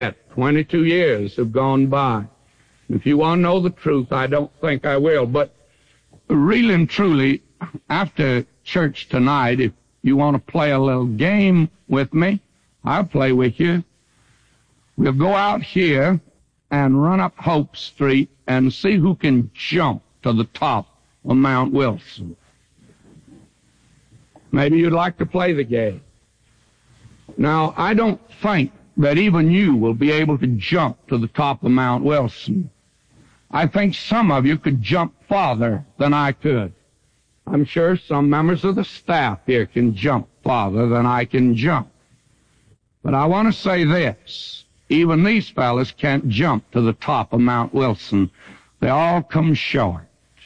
22 years have gone by. If you want to know the truth, I don't think I will. But really and truly, after church tonight, if you want to play a little game with me, I'll play with you. We'll go out here and run up Hope Street and see who can jump to the top of Mount Wilson. Maybe you'd like to play the game. Now, I don't think that even you will be able to jump to the top of Mount Wilson. I think some of you could jump farther than I could. I'm sure some members of the staff here can jump farther than I can jump. But I want to say this. Even these fellas can't jump to the top of Mount Wilson. They all come short.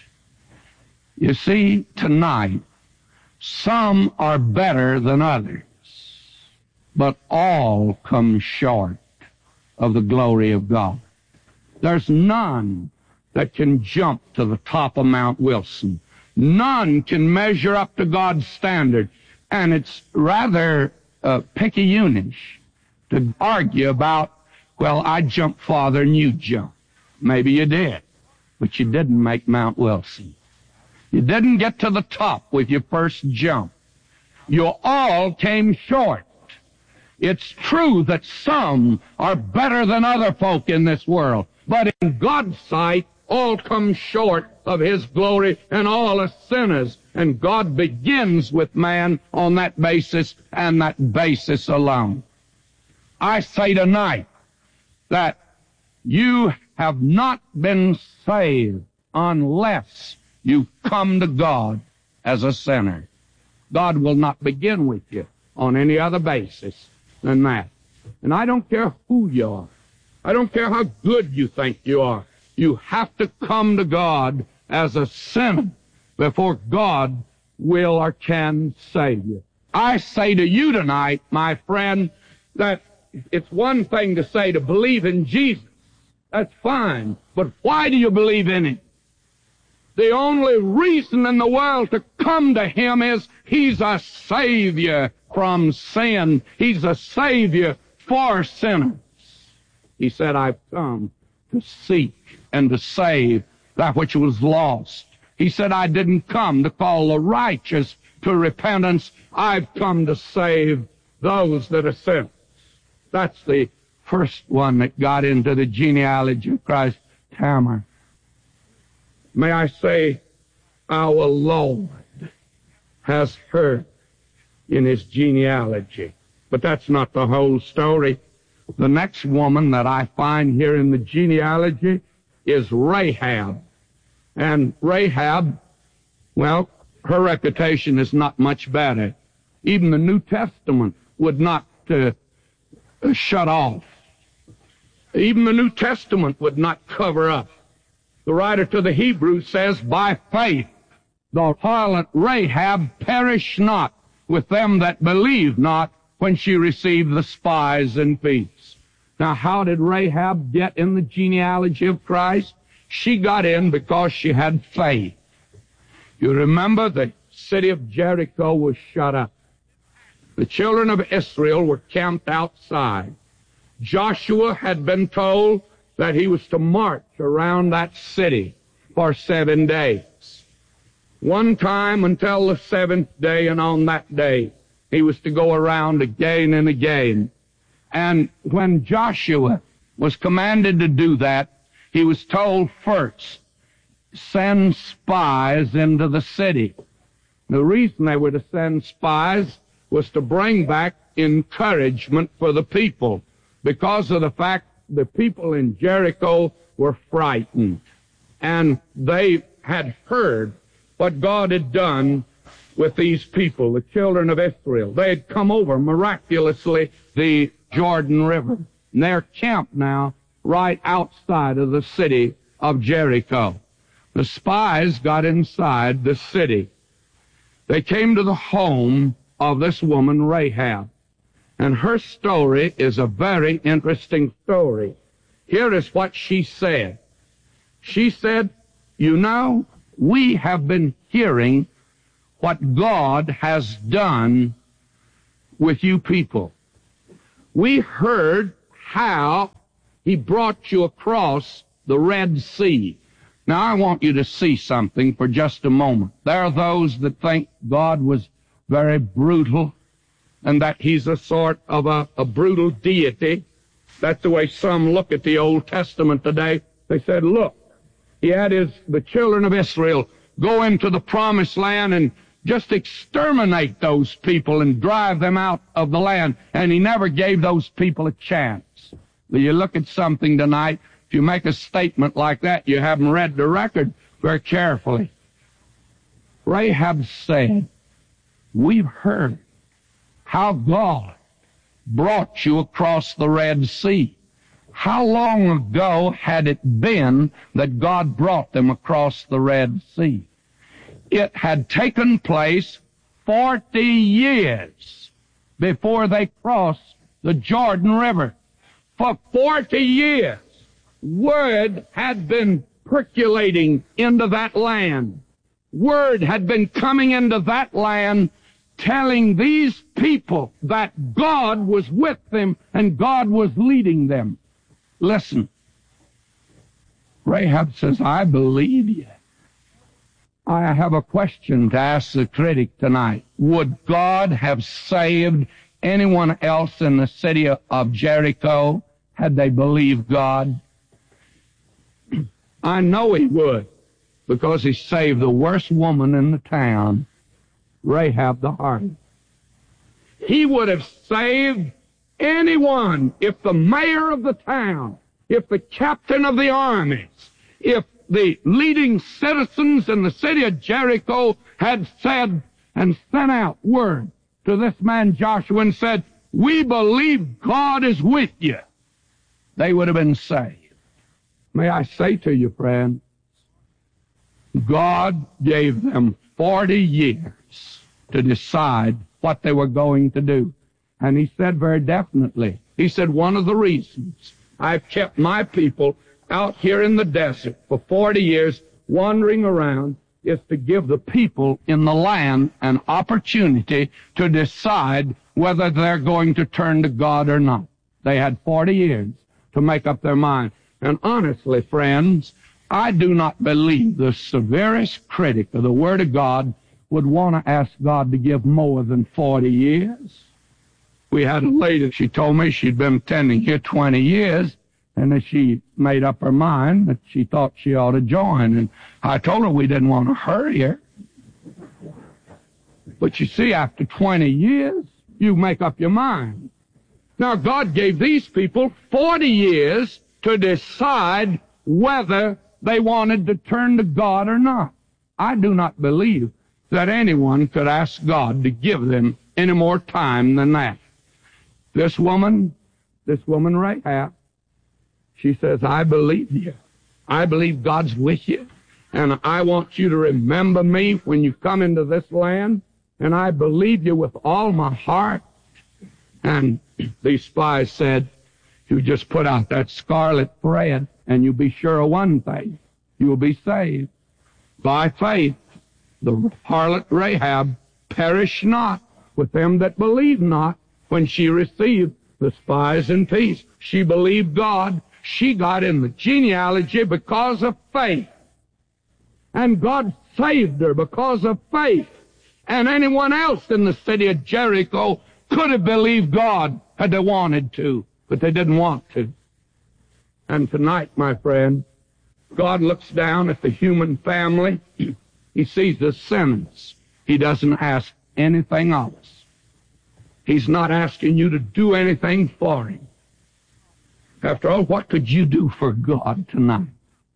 You see, tonight, some are better than others, but all come short of the glory of God. There's none that can jump to the top of Mount Wilson. None can measure up to God's standard. And it's rather picayunish to argue about, well, I jumped farther than you jumped. Maybe you did, but you didn't make Mount Wilson. You didn't get to the top with your first jump. You all came short. It's true that some are better than other folk in this world, but in God's sight, all come short of His glory, and all are sinners. And God begins with man on that basis, and that basis alone. I say tonight that you have not been saved unless you come to God as a sinner. God will not begin with you on any other basis than that. And I don't care who you are. I don't care how good you think you are. You have to come to God as a sinner before God will or can save you. I say to you tonight, my friend, that it's one thing to say to believe in Jesus. That's fine. But why do you believe in Him? The only reason in the world to come to Him is He's a Savior from sin. He's a Savior for sinners. He said, I've come to seek and to save that which was lost. He said, I didn't come to call the righteous to repentance. I've come to save those that are sinners. That's the first one that got into the genealogy of Christ, Tamar. May I say, our Lord has heard in His genealogy. But that's not the whole story. The next woman that I find here in the genealogy is Rahab. And Rahab, well, her reputation is not much better. Even the New Testament would not shut off. Even the New Testament would not cover up. The writer to the Hebrews says, by faith, the harlot Rahab perished not with them that believed not when she received the spies and feasts. Now, how did Rahab get in the genealogy of Christ? She got in because she had faith. You remember the city of Jericho was shut up. The children of Israel were camped outside. Joshua had been told that he was to march around that city for 7 days. One time until the 7th day, and on that day, he was to go around again and again. And when Joshua was commanded to do that, he was told first, send spies into the city. The reason they were to send spies was to bring back encouragement for the people, because of the fact the people in Jericho were frightened. And they had heard what God had done with these people, the children of Israel. They had come over miraculously the Jordan River. And they're camped now right outside of the city of Jericho. The spies got inside the city. They came to the home of this woman, Rahab. And her story is a very interesting story. Here is what she said. She said, you know, we have been hearing what God has done with you people. We heard how he brought you across the Red Sea. Now, I want you to see something for just a moment. There are those that think God was very brutal and that he's a sort of a brutal deity. That's the way some look at the Old Testament today. They said, look, he had the children of Israel go into the promised land and just exterminate those people and drive them out of the land, and he never gave those people a chance. Well, you look at something tonight, if you make a statement like that, you haven't read the record very carefully. Rahab said, we've heard how God brought you across the Red Sea. How long ago had it been that God brought them across the Red Sea? It had taken place 40 years before they crossed the Jordan River. For 40 years, word had been percolating into that land. Word had been coming into that land telling these people that God was with them and God was leading them. Listen, Rahab says, I believe you. I have a question to ask the critic tonight. Would God have saved anyone else in the city of Jericho had they believed God? I know he would, because he saved the worst woman in the town, Rahab the harlot. He would have saved anyone if the mayor of the town, if the captain of the armies, if the leading citizens in the city of Jericho had said and sent out word to this man Joshua and said, we believe God is with you, they would have been saved. May I say to you, friend, God gave them 40 years to decide what they were going to do. And he said very definitely, he said, one of the reasons I've kept my people out here in the desert for 40 years wandering around is to give the people in the land an opportunity to decide whether they're going to turn to God or not. They had 40 years to make up their mind. And honestly, friends, I do not believe the severest critic of the Word of God would want to ask God to give more than 40 years. We had a lady, she told me she'd been attending here 20 years, and that she made up her mind that she thought she ought to join. And I told her we didn't want to hurry her. But you see, after 20 years, you make up your mind. Now, God gave these people 40 years to decide whether they wanted to turn to God or not. I do not believe that anyone could ask God to give them any more time than that. This woman Rahab, she says, I believe you. I believe God's with you. And I want you to remember me when you come into this land. And I believe you with all my heart. And these spies said, you just put out that scarlet thread and you'll be sure of one thing. You will be saved. By faith, the harlot Rahab perished not with them that believed not when she received the spies in peace. She believed God. She got in the genealogy because of faith. And God saved her because of faith. And anyone else in the city of Jericho could have believed God had they wanted to, but they didn't want to. And tonight, my friend, God looks down at the human family. He sees the sinners. He doesn't ask anything of us. He's not asking you to do anything for him. After all, what could you do for God tonight?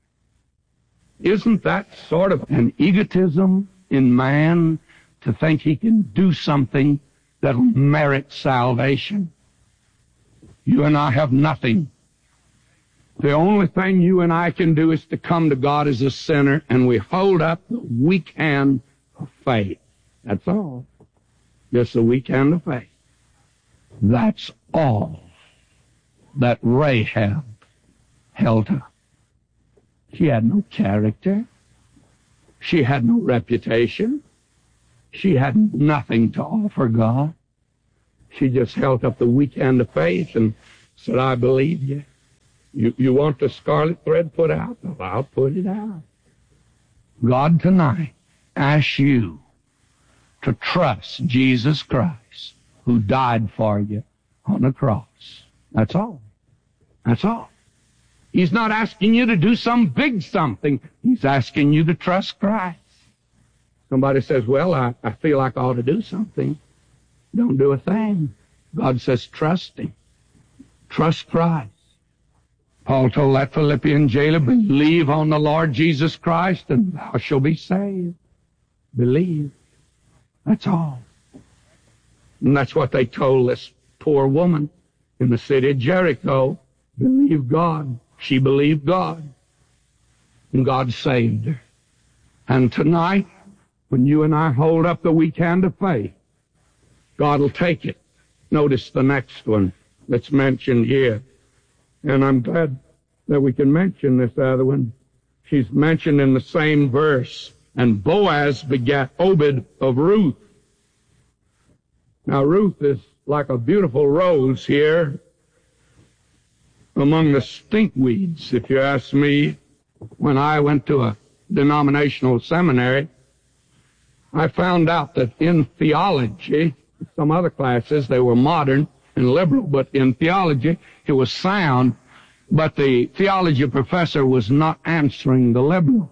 Isn't that sort of an egotism in man to think he can do something that'll merit salvation? You and I have nothing. The only thing you and I can do is to come to God as a sinner, and we hold up the weak hand of faith. That's all. Just the weak hand of faith. That's all that Rahab held up. She had no character. She had no reputation. She had nothing to offer God. She just held up the weak hand of faith and Said, I believe you. You want the scarlet thread put out? Well, I'll put it out. God tonight asks you to trust Jesus Christ, who died for you on the cross. That's all. That's all. He's not asking you to do some big something. He's asking you to trust Christ. Somebody says, well, I feel like I ought to do something. Don't do a thing. God says, trust Him. Trust Christ. Paul told that Philippian jailer, believe on the Lord Jesus Christ and thou shalt be saved. Believe. That's all. And that's what they told this poor woman in the city of Jericho. Believe God. She believed God. And God saved her. And tonight, when you and I hold up the weak hand of faith, God will take it. Notice the next one that's mentioned here. And I'm glad that we can mention this other one. She's mentioned in the same verse. And Boaz begat Obed of Ruth. Now, Ruth is like a beautiful rose here among the stinkweeds, if you ask me. When I went to a denominational seminary, I found out that in theology, some other classes, they were modern and liberal, but in theology, it was sound, but the theology professor was not answering the liberals.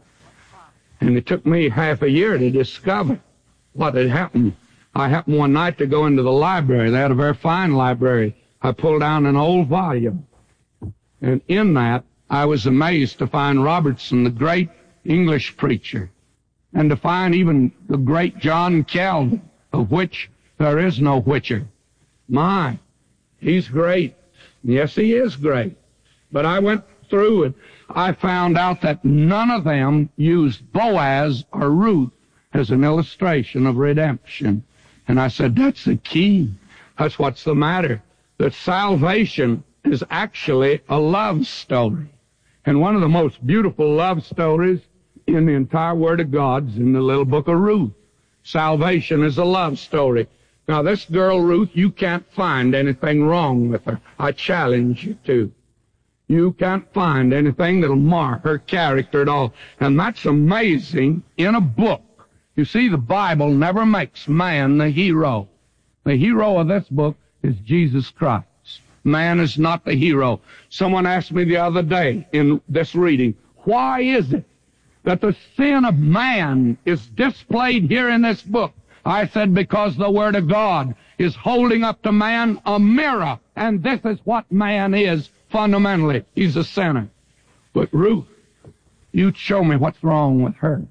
And it took me half a year to discover what had happened. I happened one night to go into the library. They had a very fine library. I pulled down an old volume, and in that, I was amazed to find Robertson, the great English preacher, and to find even the great John Calvin, of which there is no whicher. My, he's great. Yes, he is great. But I went through it. I found out that none of them used Boaz or Ruth as an illustration of redemption. And I said, that's the key. That's what's the matter. That salvation is actually a love story. And one of the most beautiful love stories in the entire Word of God is in the little book of Ruth. Salvation is a love story. Now, this girl, Ruth, you can't find anything wrong with her. I challenge you to. You can't find anything that'll mar her character at all. And that's amazing in a book. You see, the Bible never makes man the hero. The hero of this book is Jesus Christ. Man is not the hero. Someone asked me the other day in this reading, why is it that the sin of man is displayed here in this book? I said, because the Word of God is holding up to man a mirror, and this is what man is fundamentally. He's a sinner. But Ruth, you show me what's wrong with her.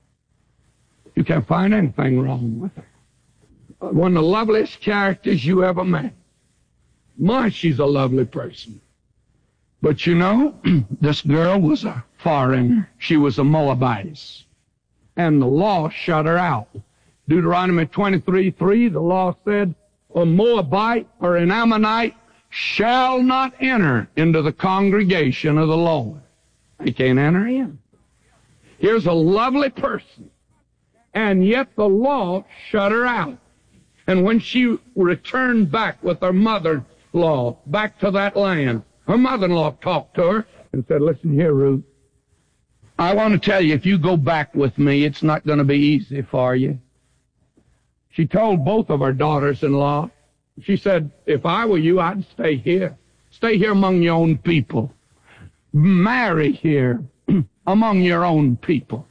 You can't find anything wrong with her. One of the loveliest characters you ever met. My, she's a lovely person. But you know, this girl was a foreigner. She was a Moabitess. And the law shut her out. Deuteronomy 23:3, the law said, a Moabite or an Ammonite shall not enter into the congregation of the Lord. They can't enter in. Here's a lovely person. And yet the law shut her out. And when she returned back with her mother-in-law back to that land, her mother-in-law talked to her and said, listen here, Ruth, I want to tell you, if you go back with me, it's not going to be easy for you. She told both of her daughters-in-law, she said, if I were you, I'd stay here. Stay here among your own people. Marry here among your own people.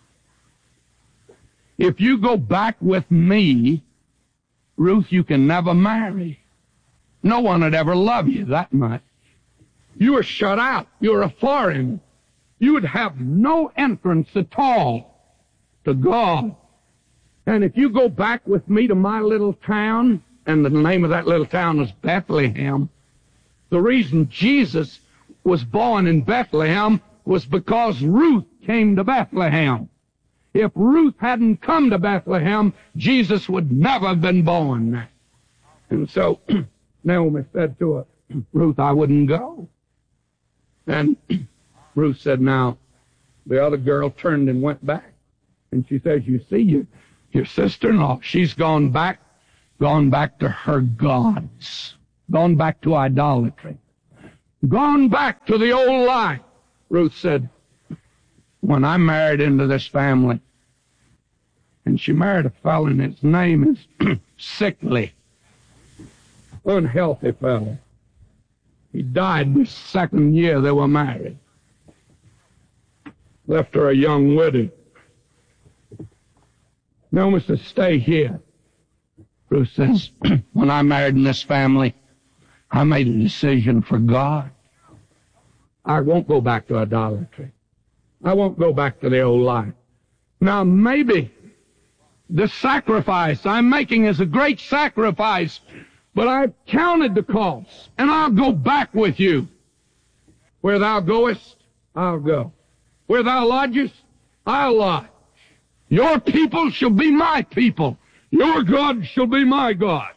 If you go back with me, Ruth, you can never marry. No one would ever love you that much. You are shut out. You're a foreigner. You would have no entrance at all to God. And if you go back with me to my little town, and the name of that little town was Bethlehem, the reason Jesus was born in Bethlehem was because Ruth came to Bethlehem. If Ruth hadn't come to Bethlehem, Jesus would never have been born there. And so Naomi said to her, Ruth, I wouldn't go. And Ruth said, now, the other girl turned and went back. And she says, you see, your sister-in-law, she's gone back to her gods, gone back to idolatry. gone back to the old life. Ruth said, when I married into this family, and she married a fellow, and his name is sickly, unhealthy fellow. He died the second year they were married. Left her a young widow. Naomi says, stay here. Ruth says, when I married in this family, I made a decision for God. I won't go back to idolatry. I won't go back to the old life. Now, maybe the sacrifice I'm making is a great sacrifice, but I've counted the cost, and I'll go back with you. Where thou goest, I'll go. Where thou lodgest, I'll lodge. Your people shall be my people. Your God shall be my God.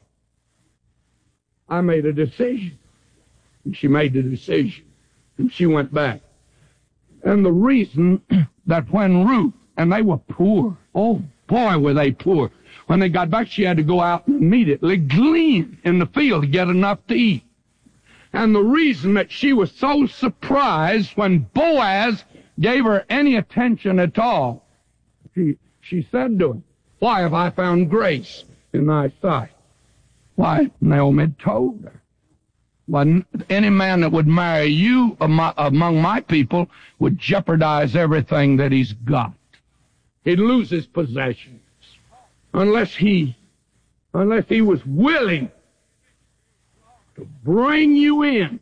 I made a decision. And she made the decision. And she went back. And the reason that when Ruth, and they were poor, oh boy were they poor. When they got back, she had to go out and immediately glean in the field to get enough to eat. And the reason that she was so surprised when Boaz gave her any attention at all, she said to him, why have I found grace in thy sight? Why, Naomi told her, well, any man that would marry you among my people would jeopardize everything that he's got. He'd lose his possessions unless he was willing to bring you in,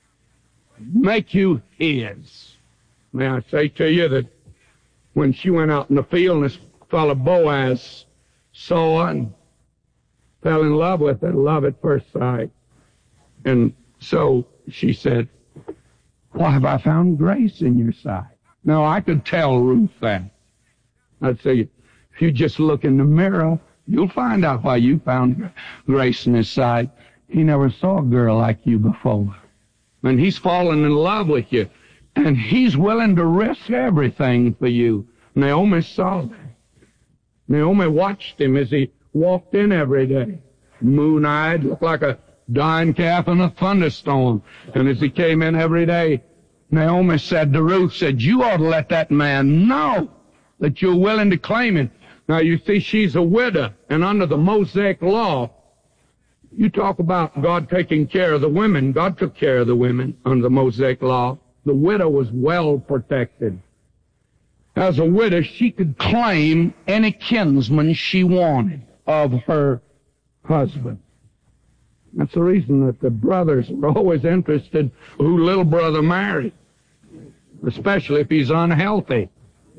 make you his. May I say to you that when she went out in the field and this fellow Boaz saw her and fell in love with her, love at first sight. And so she said, why have I found grace in your sight? Now, I could tell Ruth that. I'd say, if you just look in the mirror, you'll find out why you found grace in his sight. He never saw a girl like you before. And he's fallen in love with you. And he's willing to risk everything for you. Naomi saw that. Naomi watched him as he walked in every day. Moon-eyed, looked like a dying calf in a thunderstorm. And as he came in every day, Naomi said to Ruth, said, you ought to let that man know that you're willing to claim him. Now, you see, she's a widow, and under the Mosaic law, you talk about God taking care of the women. God took care of the women under the Mosaic law. The widow was well protected. As a widow, she could claim any kinsman she wanted of her husband. That's the reason that the brothers are always interested who little brother married, especially if he's unhealthy.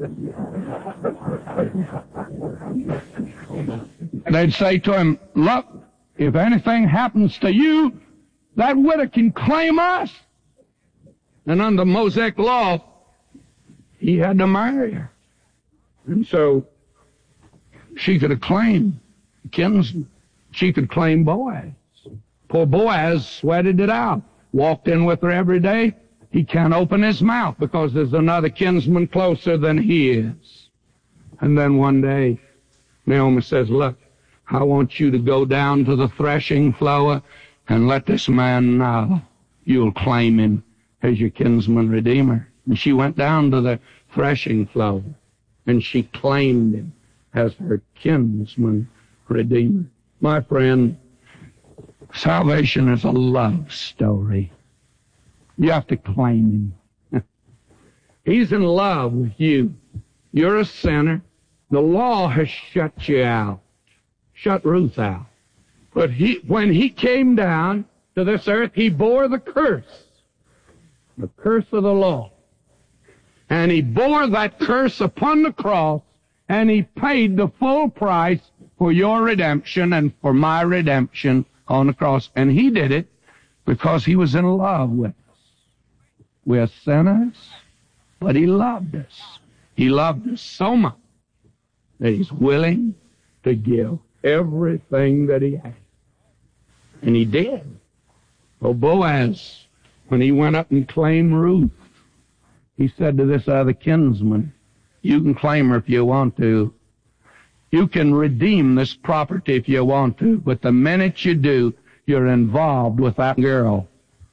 They'd say to him, look, if anything happens to you, that widow can claim us. And under Mosaic law, he had to marry her. And so she could have claimed kinsman. She could claim Boaz. Poor Boaz sweated it out. Walked in with her every day. He can't open his mouth because there's another kinsman closer than he is. And then one day, Naomi says, look, I want you to go down to the threshing floor and let this man know you'll claim him as your kinsman redeemer. And she went down to the threshing floor and she claimed him as her kinsman redeemer. My friend, salvation is a love story. You have to claim him. He's in love with you. You're a sinner. The law has shut you out, shut Ruth out. But when he came down to this earth, he bore the curse of the law. And he bore that curse upon the cross, and he paid the full price for your redemption and for my redemption on the cross. And he did it because he was in love with us. We're sinners, but he loved us. He loved us so much that he's willing to give everything that he had. And he did. Oh, Boaz, when he went up and claimed Ruth, he said to this other kinsman, you can claim her if you want to. You can redeem this property if you want to, but the minute you do, you're involved with that girl.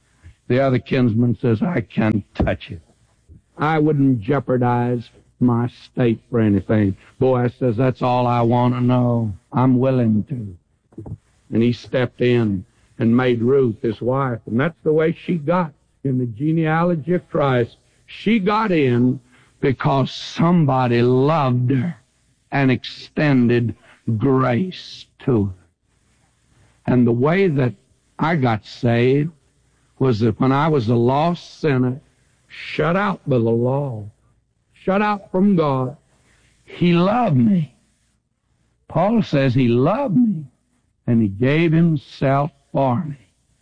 The other kinsman says, I can't touch it. I wouldn't jeopardize my state for anything. Boaz says, that's all I want to know. I'm willing to. And he stepped in and made Ruth his wife. And that's the way she got in the genealogy of Christ. She got in because somebody loved her and extended grace to her. And the way that I got saved was that when I was a lost sinner, shut out by the law, shut out from God, He loved me. Paul says He loved me, and He gave Himself for me.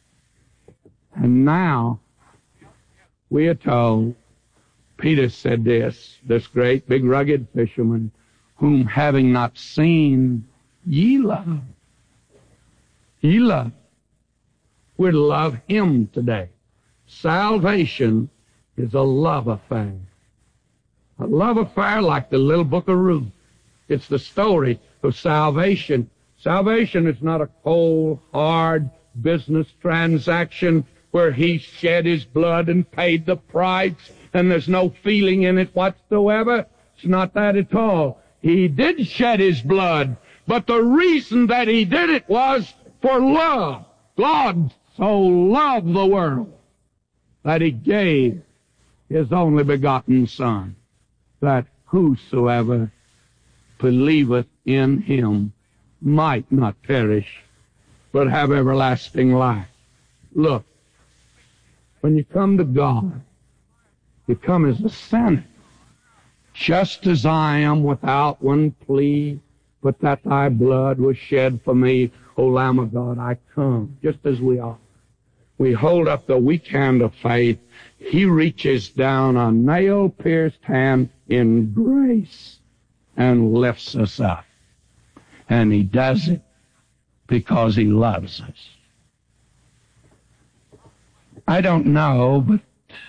And now, we are told, Peter said this great big rugged fisherman, whom having not seen, ye love. Ye love. We love Him today. Salvation is a love affair. A love affair like the little book of Ruth. It's the story of salvation. Salvation is not a cold, hard business transaction where He shed His blood and paid the price and there's no feeling in it whatsoever. It's not that at all. He did shed His blood, but the reason that He did it was for love. God so loved the world that He gave His only begotten Son, that whosoever believeth in Him might not perish, but have everlasting life. Look, when you come to God, you come as a sinner, just as I am without one plea, but that Thy blood was shed for me. O Lamb of God, I come, just as we are. We hold up the weak hand of faith. He reaches down a nail-pierced hand in grace and lifts us up. And He does it because He loves us. I don't know, but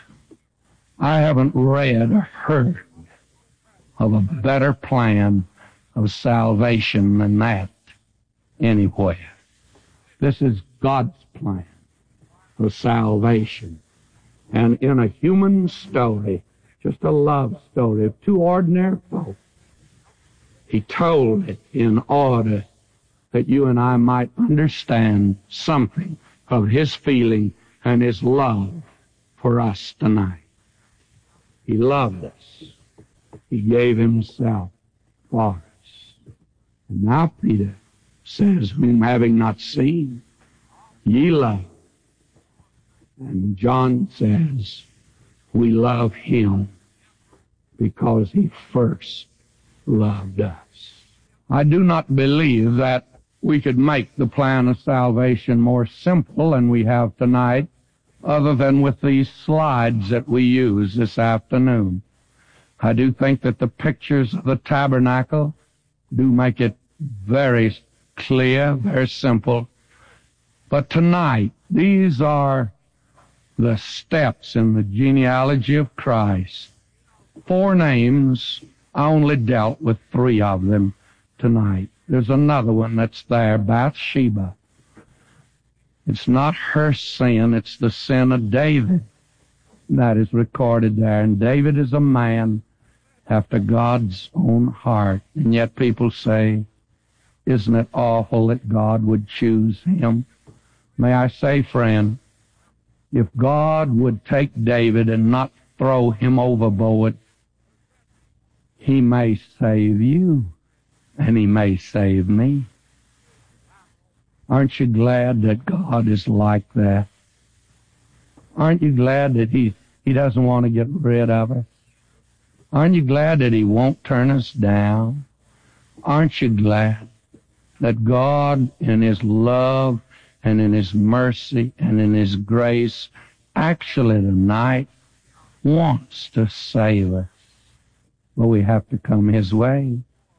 I haven't read or heard of a better plan of salvation than that anywhere. This is God's plan of salvation. And in a human story, just a love story of two ordinary folk, He told it in order that you and I might understand something of His feeling and His love for us tonight. He loved us. He gave Himself for us. And now Peter says, whom having not seen, ye love. And John says, we love Him because He first loved us. I do not believe that we could make the plan of salvation more simple than we have tonight, other than with these slides that we use this afternoon. I do think that the pictures of the tabernacle do make it very clear, very simple. But tonight, these are the steps in the genealogy of Christ. 4 names, I only dealt with 3 of them tonight. There's another one that's there, Bathsheba. It's not her sin, it's the sin of David that is recorded there. And David is a man after God's own heart. And yet people say, isn't it awful that God would choose him? May I say, friend, if God would take David and not throw him overboard, He may save you, and He may save me. Aren't you glad that God is like that? Aren't you glad that He doesn't want to get rid of us? Aren't you glad that He won't turn us down? Aren't you glad that God in His love and in His mercy and in His grace actually tonight wants to save us? But we have to come His way.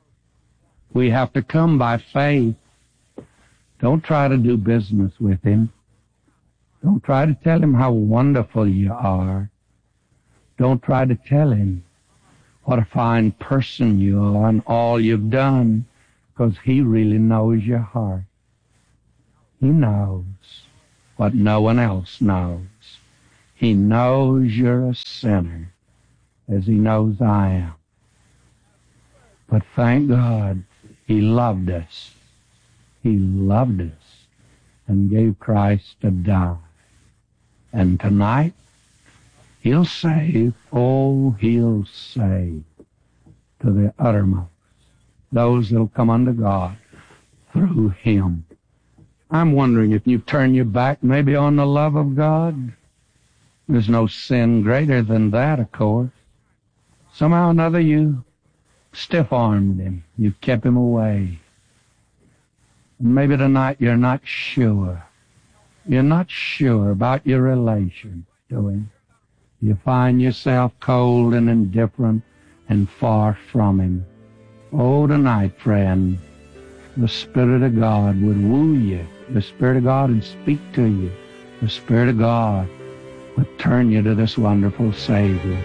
We have to come by faith. Don't try to do business with Him. Don't try to tell Him how wonderful you are. Don't try to tell Him what a fine person you are and all you've done, because He really knows your heart. He knows what no one else knows. He knows you're a sinner, as He knows I am. But thank God, He loved us. He loved us and gave Christ to die. And tonight, He'll save, oh, He'll save to the uttermost those that'll come unto God through Him. I'm wondering if you turn your back maybe on the love of God. There's no sin greater than that, of course. Somehow or another you stiff-armed Him. You kept Him away. And maybe tonight you're not sure. You're not sure about your relation to Him. You find yourself cold and indifferent and far from Him. Oh, tonight, friend, the Spirit of God would woo you. The Spirit of God would speak to you. The Spirit of God would turn you to this wonderful Savior.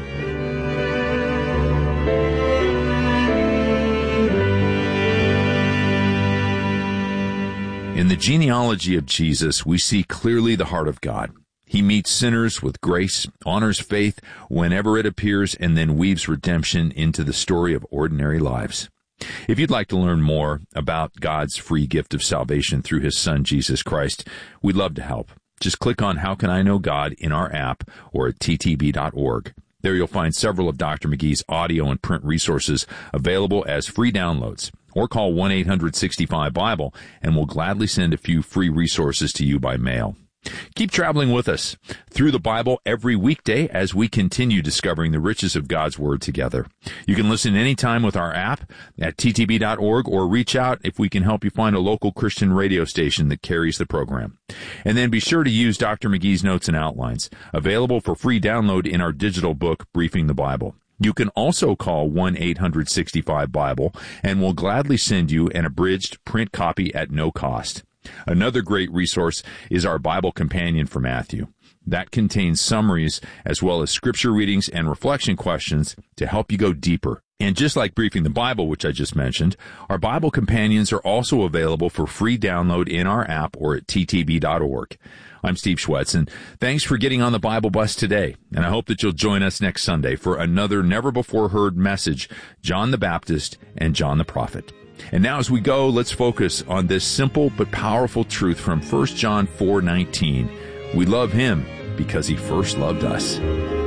In the genealogy of Jesus, we see clearly the heart of God. He meets sinners with grace, honors faith whenever it appears, and then weaves redemption into the story of ordinary lives. If you'd like to learn more about God's free gift of salvation through His Son, Jesus Christ, we'd love to help. Just click on How Can I Know God in our app or at ttb.org. There you'll find several of Dr. McGee's audio and print resources available as free downloads. Or call 1-800-65-BIBLE and we'll gladly send a few free resources to you by mail. Keep traveling with us through the Bible every weekday as we continue discovering the riches of God's Word together. You can listen anytime with our app at ttb.org or reach out if we can help you find a local Christian radio station that carries the program. And then be sure to use Dr. McGee's notes and outlines, available for free download in our digital book, Briefing the Bible. You can also call 1-800-65-BIBLE and we'll gladly send you an abridged print copy at no cost. Another great resource is our Bible Companion for Matthew. That contains summaries as well as scripture readings and reflection questions to help you go deeper. And just like Briefing the Bible, which I just mentioned, our Bible Companions are also available for free download in our app or at ttb.org. I'm Steve Schwetz, and thanks for getting on the Bible bus today. And I hope that you'll join us next Sunday for another never-before-heard message, John the Baptist and John the Prophet. And now as we go, let's focus on this simple but powerful truth from 1 John 4:19. We love Him because He first loved us.